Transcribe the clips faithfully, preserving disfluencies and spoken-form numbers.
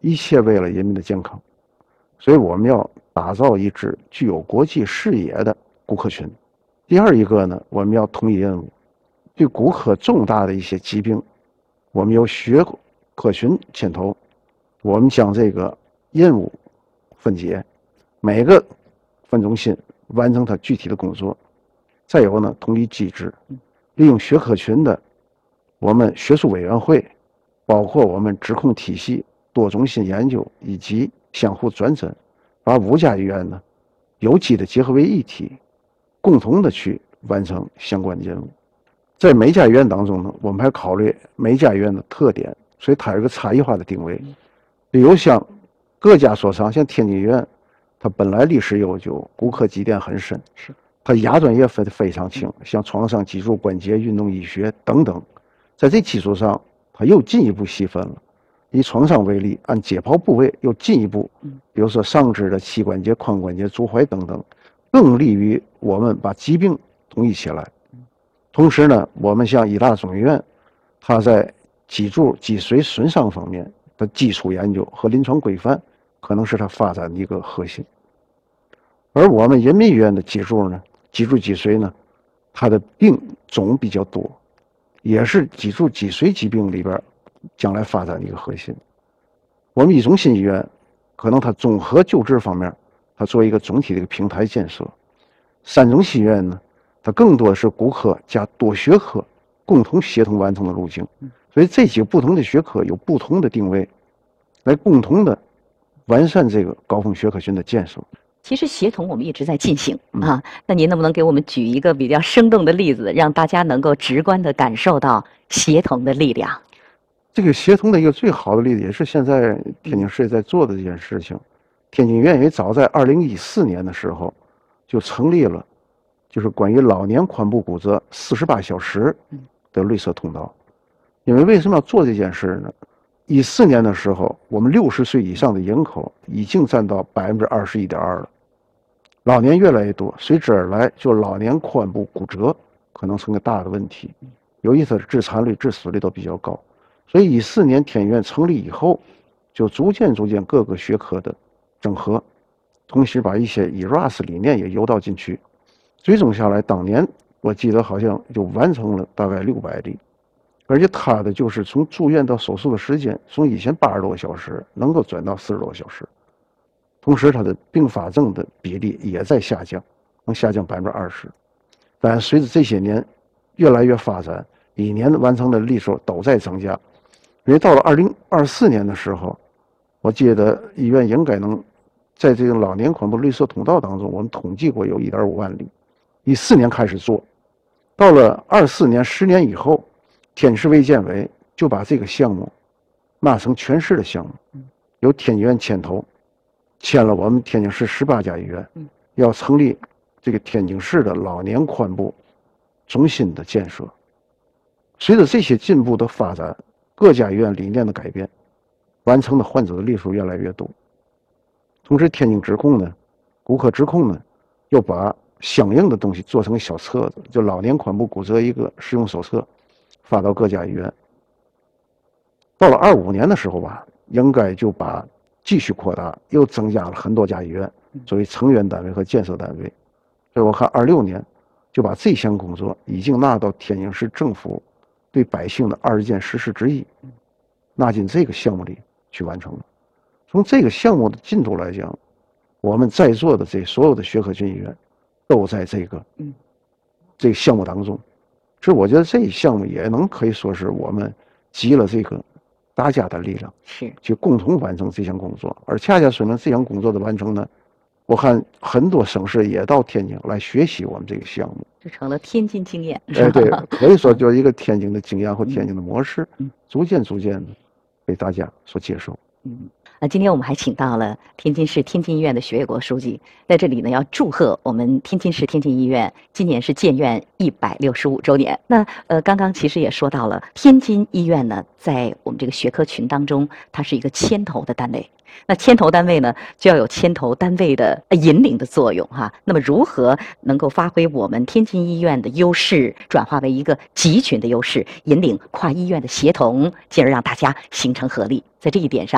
一切为了人民的健康。所以我们要打造一支具有国际视野的骨科群。第二一个呢，我们要统一任务，对骨科重大的一些疾病，我们由学科群牵头，我们将这个任务分解，每个分中心完成它具体的工作。再有呢，统一机制，利用学科群的我们学术委员会，包括我们指控体系、多中心研究以及相互转诊，把五家医院呢有机的结合为一体，共同的去完成相关的任务。在每家医院当中呢，我们还考虑每家医院的特点，所以它有一个差异化的定位。比如像各家所长，像天津医院，它本来历史悠久，骨科积淀很深， 是它亚专业分得非常清，像创伤、脊柱、关节、运动医学等等。在这基础上，它又进一步细分了。以创伤为例，按解剖部位又进一步，比如说上肢的膝关节、髋关节、足踝等等，更利于我们把疾病统一起来。同时呢，我们像医大总医院，它在脊柱、脊髓损伤方面的基础研究和临床规范，可能是它发展的一个核心。而我们人民医院的脊柱呢，脊柱脊髓呢，它的病种比较多，也是脊柱脊髓疾病里边将来发展的一个核心。我们医中心医院可能它综合救治方面，它做一个总体的一个平台建设。三中心医院呢，它更多的是骨科加多学科共同协同完成的路径。所以这几个不同的学科有不同的定位，来共同的完善这个高峰学科群的建设。 其实协同我们一直在进行啊，那您能不能给我们举一个比较生动的例子，让大家能够直观的感受到协同的力量？ 这个协同的一个最好的例子，也是现在天津市在做的这件事情。天津医院因为早在二零一四年的时候就成立了，就是关于老年髋部骨折四十八小时的绿色通道。因为为什么要做这件事呢？一四年的时候，我们六十岁以上的人口已经占到百分之二十一点二了，老年越来越多，随之而来就老年髋部骨折可能成个大的问题，由于它的致残率、致死率都比较高。所以一四年天医院成立以后，就逐渐逐渐各个学科的整合，同时把一些以 R A S 理念也诱导进去，最终下来，当年我记得好像就完成了大概六百例，而且它的就是从住院到手术的时间，从以前八十多个小时能够转到四十多个小时，同时它的并发症的比例也在下降，能下降百分之二十。但随着这些年越来越发展，一年完成的例数都在增加。因为到了二零二四年的时候，我记得医院应该能在这个老年髋部绿色通道当中，我们统计过有一点五万例。一四年开始做，到了二四年十年以后，天津市卫健委就把这个项目纳成全市的项目，由天津医院牵头，签了我们天津市十八家医院，要成立这个天津市的老年髋部中心的建设。随着这些进步的发展，各家医院理念的改变，完成的患者的例数越来越多。同时，天津指控呢，骨科指控呢，又把相应的东西做成小册子，就老年髋部骨折一个使用手册，发到各家医院。到了二五年的时候吧，应该就把继续扩大，又增加了很多家医院作为成员单位和建设单位。所以我看二六年就把这项工作已经纳到天津市政府对百姓的二十件实事之一，纳进这个项目里去完成了。从这个项目的进度来讲，我们在座的这所有的学科群医院都在这个这个项目当中。所以我觉得这一项目也能可以说是我们集了这个大家的力量， 是去共同完成这项工作。而恰恰说明这项工作的完成呢，我看很多省市也到天津来学习我们这个项目， 这成了天津经验。 哎，对，可以说就是一个天津的经验或天津的模式，逐渐逐渐的被大家所接受。 嗯，那今天我们还请到了天津市天津医院的徐卫国书记，在这里呢要祝贺我们天津市天津医院今年是建院一百六十五周年。那呃，刚刚其实也说到了，天津医院呢在我们这个学科群当中，它是一个牵头的单位。那牵头单位呢，就要有牵头单位的引领的作用哈。那么如何能够发挥我们天津医院的优势，转化为一个集群的优势，引领跨医院的协同，进而让大家形成合力？在这一点上，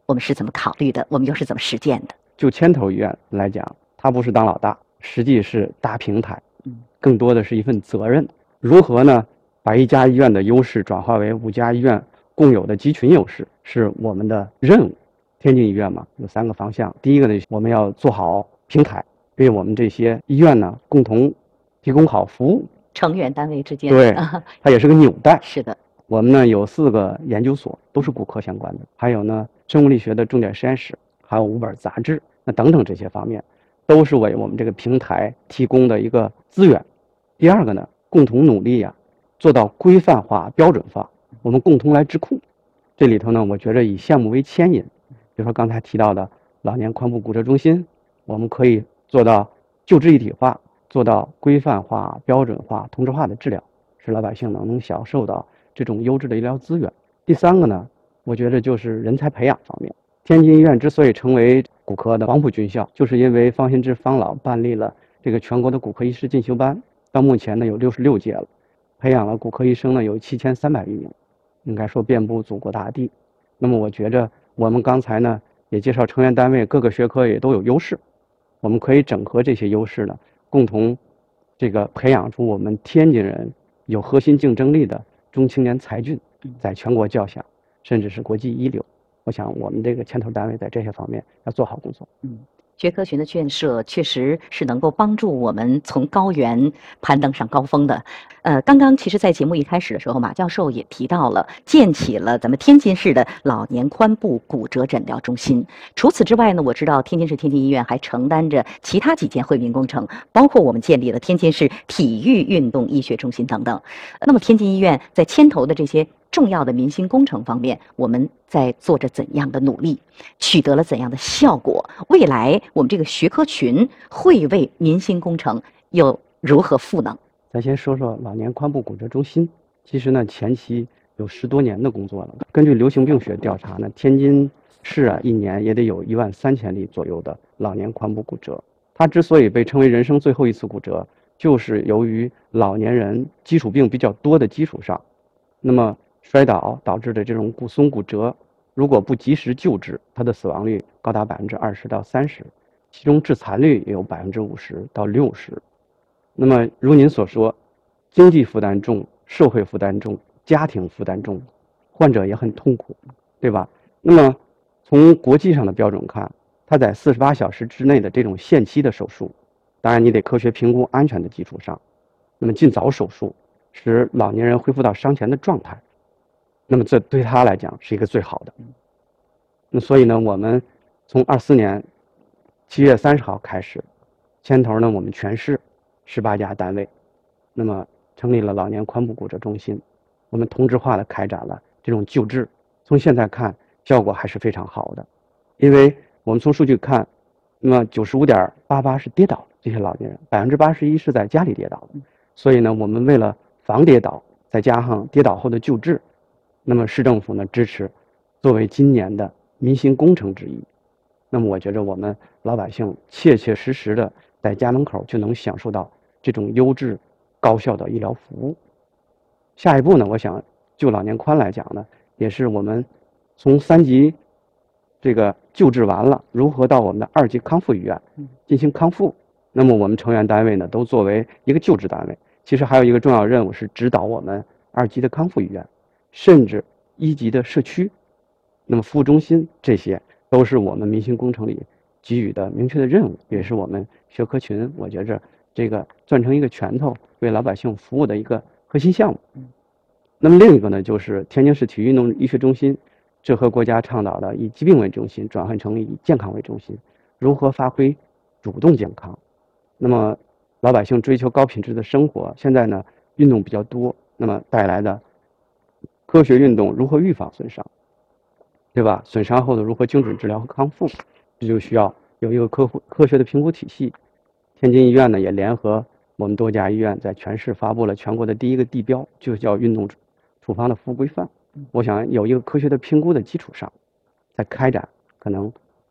我们是怎么考虑的？我们又是怎么实践的？ 就牵头医院来讲，它不是当老大，实际是搭平台，更多的是一份责任。如何呢？把一家医院的优势转化为五家医院共有的集群优势，是我们的任务。天津医院嘛，有三个方向。第一个呢，我们要做好平台，为我们这些医院呢共同提供好服务。 成员单位之间， 对，它也是个纽带。 是的。 我们呢有四个研究所，都是骨科相关的，还有呢生物力学的重点实验室，还有五本杂志，那等等这些方面，都是为我们这个平台提供的一个资源。第二个呢，共同努力呀、啊，做到规范化、标准化，我们共同来智库。这里头呢，我觉着以项目为牵引，比如说刚才提到的老年髋部骨折中心，我们可以做到救治一体化，做到规范化、标准化、同质化的治疗，使老百姓能能享受到这种优质的医疗资源。第三个呢，我觉得就是人才培养方面。天津医院之所以成为骨科的黄埔军校，就是因为方新之方老办立了这个全国的骨科医师进修班，到目前呢有六十六届了，培养了骨科医生呢有七千三百余名，应该说遍布祖国大地。那么我觉着我们刚才呢也介绍成员单位各个学科也都有优势，我们可以整合这些优势呢，共同这个培养出我们天津人有核心竞争力的中青年才俊，在全国叫响，甚至是国际一流。我想我们这个牵头单位在这些方面要做好工作。 嗯，学科群的建设确实是能够帮助我们从高原攀登上高峰的。呃，刚刚其实，在节目一开始的时候，马教授也提到了建起了咱们天津市的老年髋部骨折诊疗中心。除此之外呢，我知道天津市天津医院还承担着其他几件惠民工程，包括我们建立了天津市体育运动医学中心等等。那么，天津医院在牵头的这些重要的民心工程方面，我们在做着怎样的努力，取得了怎样的效果？未来我们这个学科群会为民心工程又如何赋能？ 咱先说说老年髋部骨折中心。其实呢，前期有十多年的工作了。根据流行病学调查呢，天津市啊一年也得有一万三千例左右的老年髋部骨折。它之所以被称为人生最后一次骨折，就是由于老年人基础病比较多的基础上，那么摔倒导致的这种骨松骨折，如果不及时救治，它的死亡率高达百分之二十到三十，其中致残率也有百分之五十到六十。那么如您所说，经济负担重，社会负担重，家庭负担重，患者也很痛苦，对吧？那么从国际上的标准看，它在四十八小时之内的这种限期的手术，当然你得科学评估安全的基础上，那么尽早手术，使老年人恢复到伤前的状态，那么这对他来讲是一个最好的。那所以呢，我们从二四年七月三十号开始，牵头呢，我们全市十八家单位，那么成立了老年髋部骨折中心，我们同质化的开展了这种救治。从现在看，效果还是非常好的，因为我们从数据看，那么九十五点八八是跌倒这些老年人，百分之八十一是在家里跌倒的。所以呢，我们为了防跌倒，再加上跌倒后的救治，那么市政府呢支持，作为今年的民心工程之一。那么我觉着我们老百姓切切实实的在家门口就能享受到这种优质高效的医疗服务。下一步呢，我想就老年髋来讲呢，也是我们从三级这个救治完了，如何到我们的二级康复医院进行康复。那么我们成员单位呢，都作为一个救治单位，其实还有一个重要任务是指导我们二级的康复医院，甚至一级的社区，那么服务中心，这些都是我们民心工程里给予的明确的任务，也是我们学科群我觉着这个攥成一个拳头为老百姓服务的一个核心项目。那么另一个呢，就是天津市体育运动医学中心，这和国家倡导的以疾病为中心转换成以健康为中心，如何发挥主动健康。那么老百姓追求高品质的生活，现在呢运动比较多，那么带来的科学运动如何预防损伤，对吧？损伤后的如何精准治疗和康复，这就需要有一个科科学的评估体系。天津医院呢也联合我们多家医院，在全市发布了全国的第一个地标，就叫运动处方的服务规范。我想有一个科学的评估的基础上，再开展可能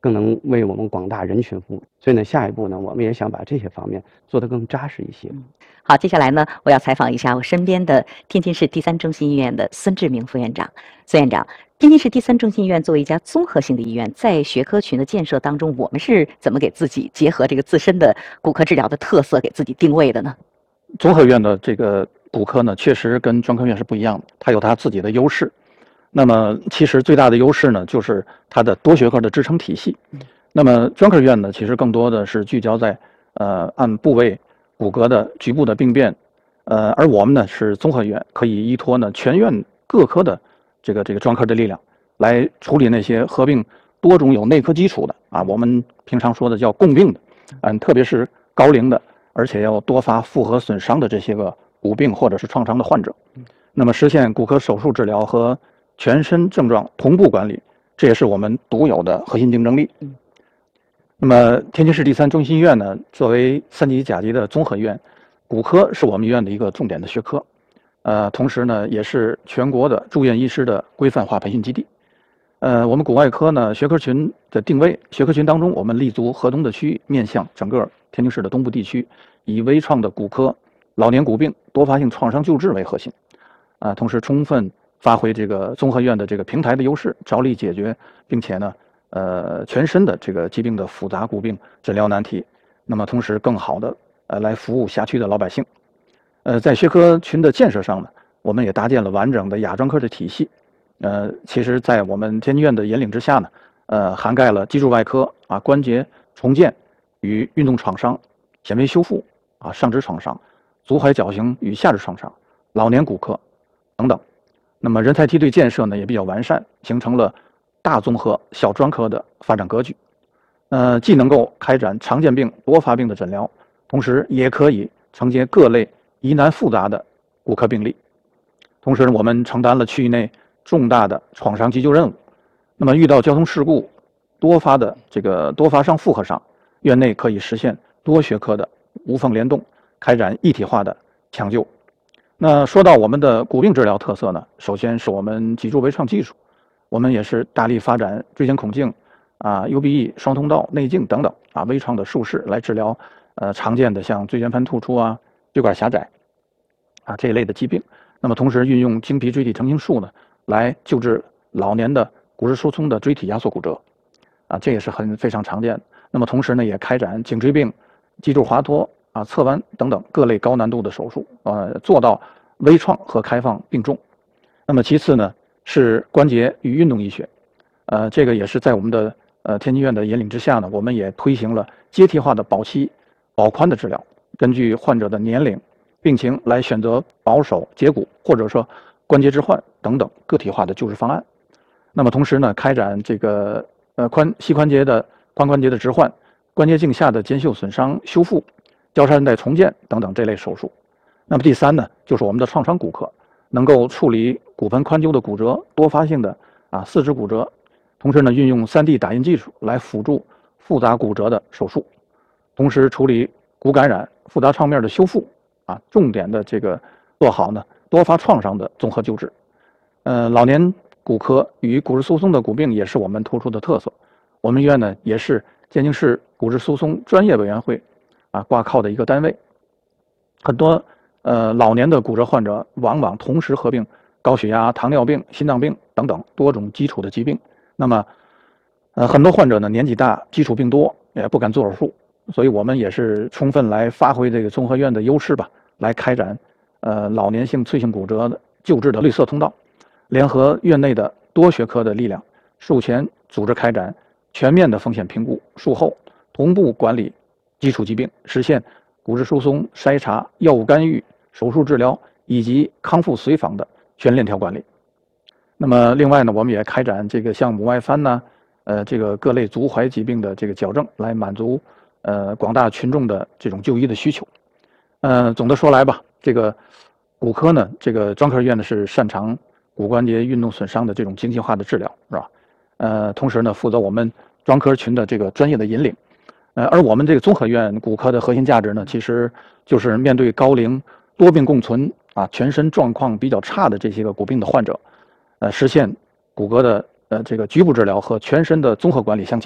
更能为我们广大人群服务。所以呢，下一步呢，我们也想把这些方面做得更扎实一些。 好，接下来呢，我要采访一下我身边的天津市第三中心医院的孙志明副院长。孙院长，天津市第三中心医院作为一家综合性的医院，在学科群的建设当中，我们是怎么给自己结合这个自身的骨科治疗的特色，给自己定位的呢？ 综合院的这个骨科呢，确实跟专科院是不一样的，它有它自己的优势。那么，其实最大的优势呢，就是它的多学科的支撑体系。那么，专科院呢，其实更多的是聚焦在呃按部位骨骼的局部的病变，呃，而我们呢是综合院，可以依托呢全院各科的这个这个专科的力量，来处理那些合并多种有内科基础的啊，我们平常说的叫共病的，嗯，特别是高龄的，而且要多发复合损伤的这些个骨病或者是创伤的患者，那么实现骨科手术治疗和全身症状同步管理，这也是我们独有的核心竞争力。那么天津市第三中心医院呢，作为三级甲级的综合医院，骨科是我们医院的一个重点的学科，呃，同时呢，也是全国的住院医师的规范化培训基地。呃，我们骨外科呢学科群的定位，学科群当中，我们立足河东的区域，面向整个天津市的东部地区，以微创的骨科、老年骨病、多发性创伤救治为核心，啊、呃，同时充分发挥这个综合院的这个平台的优势，着力解决，并且呢。呃，全身的这个疾病的复杂骨病诊疗难题，那么同时更好的呃来服务辖区的老百姓。呃，在学科群的建设上呢，我们也搭建了完整的亚专科的体系。呃，其实，在我们天津院的引领之下呢，呃，涵盖了脊柱外科啊、关节重建与运动创伤、显微修复啊、上肢创伤、足踝矫形与下肢创伤、老年骨科等等。那么人才梯队建设呢也比较完善，形成了大综合、小专科的发展格局，呃，既能够开展常见病、多发病的诊疗，同时也可以承接各类疑难复杂的骨科病例。同时，我们承担了区域内重大的创伤急救任务。那么，遇到交通事故、多发的这个多发伤、复合伤，院内可以实现多学科的无缝联动，开展一体化的抢救。那说到我们的骨病治疗特色呢，首先是我们脊柱微创技术。我们也是大力发展椎间孔镜、啊 U B E 双通道内镜等等啊微创的术式来治疗呃常见的像椎间盘突出啊、椎管狭窄啊这一类的疾病。那么同时运用经皮椎体成形术呢，来救治老年的骨质疏松的椎体压缩骨折啊，这也是很非常常见的。那么同时呢，也开展颈椎病、脊柱滑脱啊、侧弯等等各类高难度的手术，呃，做到微创和开放并重。那么其次呢，是关节与运动医学，呃，这个也是在我们的呃天津院的引领之下呢，我们也推行了阶梯化的保期、保宽的治疗，根据患者的年龄、病情来选择保守截骨或者说关节置换等等个体化的救治方案。那么同时呢，开展这个呃髋膝关节的髋关节的置换、关节镜下的肩袖损伤修复、交叉韧带重建等等这类手术。那么第三呢，就是我们的创伤骨科，能够处理骨盆髋臼的骨折、多发性的啊四肢骨折，同时呢，运用 三 D 打印技术来辅助复杂骨折的手术，同时处理骨感染、复杂创面的修复啊，重点的这个做好呢多发创伤的综合救治。呃，老年骨科与骨质疏松的骨病也是我们突出的特色。我们医院呢也是天津市骨质疏松专业委员会啊挂靠的一个单位。很多呃老年的骨折患者往往同时合并高血压、糖尿病、心脏病等等多种基础的疾病。那么，呃，很多患者呢年纪大，基础病多，也不敢做手术，所以我们也是充分来发挥这个综合院的优势吧，来开展呃老年性脆性骨折的救治的绿色通道，联合院内的多学科的力量，术前组织开展全面的风险评估，术后同步管理基础疾病，实现骨质疏松筛查、药物干预、手术治疗以及康复随访的全链条管理。那么另外呢，我们也开展这个像母外翻呢，呃，这个各类足踝疾病的这个矫正，来满足呃广大群众的这种就医的需求。呃，总的说来吧，这个骨科呢，这个专科医院呢是擅长骨关节运动损伤的这种精细化的治疗，是吧？呃，同时呢，负责我们专科群的这个专业的引领。呃，而我们这个综合院骨科的核心价值呢，其实就是面对高龄多病共存啊，全身状况比较差的这些个骨病的患者，呃，实现骨骼的呃这个局部治疗和全身的综合管理相结合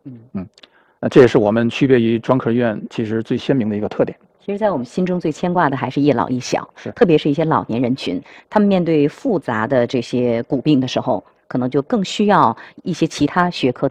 嗯嗯，那这也是我们区别于专科医院其实最鲜明的一个特点。 其实，在我们心中最牵挂的还是一老一小， 是， 特别是一些老年人群，他们面对复杂的这些骨病的时候，可能就更需要一些其他学科